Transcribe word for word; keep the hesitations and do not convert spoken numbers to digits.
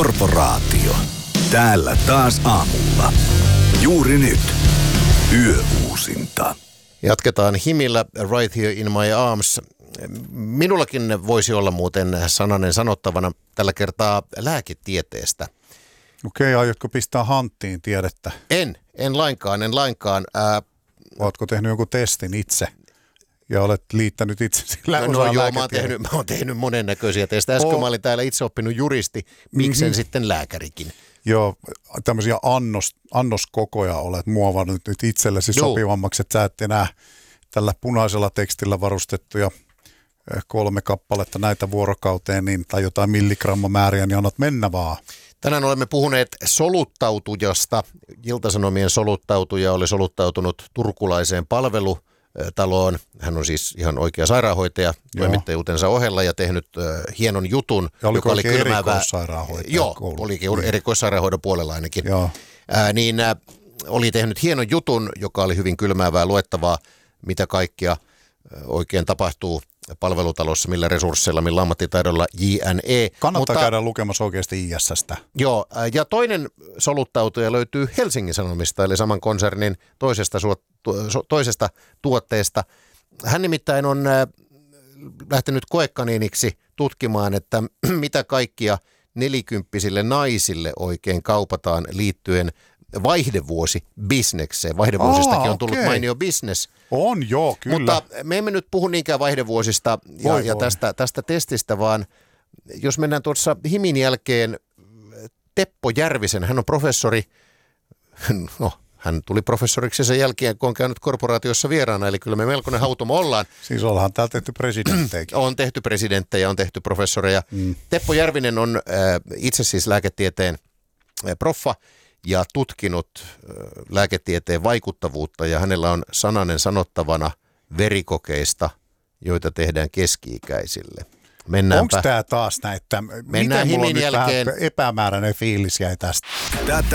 Korporaatio. Täällä taas aamulla. Juuri nyt. Yöuusinta. Jatketaan himillä Right Here in My Arms. Minullakin voisi olla muuten sananen sanottavana tällä kertaa lääketieteestä. Okei, aiotko pistää hanttiin tiedettä? En, en lainkaan, en lainkaan. Ää, Oletko tehnyt jonkun testin itse ja olet liittänyt itse sillä no, no joo, mä oon, tehnyt, mä oon tehnyt monennäköisiä testejä. Äsken oh. mä olin täällä itse oppinut juristi, miksen mm-hmm. sitten lääkärikin. Joo, tämmöisiä annos, annoskokoja olet muovannut nyt itsellesi joo. sopivammaksi, että sä et enää tällä punaisella tekstillä varustettuja kolme kappaletta näitä vuorokauteen niin, tai jotain milligrammamääriä, niin annat mennä vaan. Tänään olemme puhuneet soluttautujasta. Ilta-Sanomien soluttautuja oli soluttautunut turkulaiseen palvelutaloon. Hän on siis ihan oikea sairaanhoitaja toimittajuutensa ohella ja tehnyt äh, hienon jutun. Ja oliko joka oli kylmäävää. Erikoissairaanhoitaja? Joo, koulu. olikin niin. erikoissairaanhoidon puolella ainakin. Joo. Äh, niin äh, oli tehnyt hienon jutun, joka oli hyvin kylmäävää luettavaa, mitä kaikkea äh, oikein tapahtuu palvelutalossa, millä resursseilla, millä ammattitaidolla jne. Kannattaa Mutta, käydä lukemassa oikeasti I S:stä. Joo, ja toinen soluttautuja löytyy Helsingin Sanomista, eli saman konsernin toisesta, toisesta tuotteesta. Hän nimittäin on lähtenyt koekaniiniksi tutkimaan, että mitä kaikkia nelikymppisille naisille oikein kaupataan liittyen vaihdevuosi bisnekseen. Vaihdevuosistakin Aa, on tullut okei. mainio business. On joo, kyllä. Mutta me emme nyt puhu niinkään vaihdevuosista ja, voi, ja voi. tästä, tästä testistä, vaan jos mennään tuossa Himin jälkeen Teppo Järvisen, hän on professori, no hän tuli professoriksi sen jälkeen, kun on käynyt korporaatiossa vieraana, eli kyllä me melkoinen hautomo ollaan. Siis ollaan täällä tehty presidenttejäkin. On tehty presidenttejä, on tehty professoreja. Mm. Teppo Järvinen on äh, itse siis lääketieteen äh, proffa ja tutkinut äh, lääketieteen vaikuttavuutta, ja hänellä on sananen sanottavana verikokeista, joita tehdään keski-ikäisille. Onko tämä taas näitä? Mennään Miten mulla Himin on jälkeen. Nyt vähän epämääräinen fiilis jäi tästä? Tätä